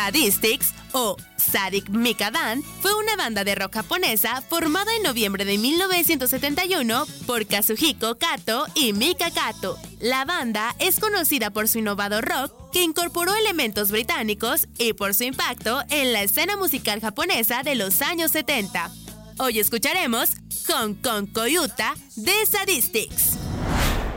Sadistics o Sadik Mikadan fue una banda de rock japonesa formada en noviembre de 1971 por Kazuhiko Kato y Mika Kato. La banda es conocida por su innovador rock que incorporó elementos británicos y por su impacto en la escena musical japonesa de los años 70. Hoy escucharemos Hong Kong Koyuta de Sadistics.